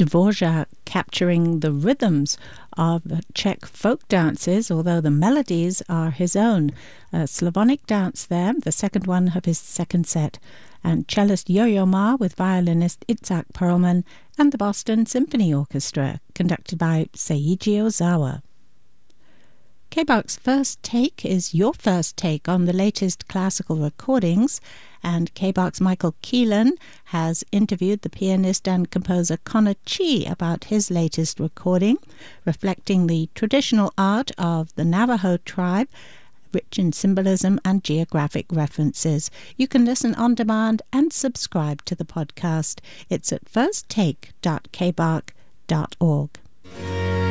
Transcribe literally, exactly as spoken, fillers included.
Dvorak capturing the rhythms of Czech folk dances, although the melodies are his own. A Slavonic dance there, the second one of his second set. And cellist Yo-Yo Ma with violinist Itzhak Perlman and the Boston Symphony Orchestra, conducted by Seiji Ozawa. K-Bark's First Take is your first take on the latest classical recordings, and K-Bark's Michael Keelan has interviewed the pianist and composer Connor Chi about his latest recording, reflecting the traditional art of the Navajo tribe, rich in symbolism and geographic references. You can listen on demand and subscribe to the podcast. It's at first take dot k bark dot org.